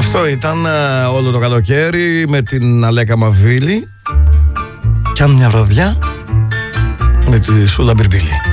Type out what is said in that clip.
Αυτό ήταν όλο το καλοκαίρι με την Αλέκα Μαβίλη. Κι αν μια βραδιά με τη Σούλα Μπιρμπίλη.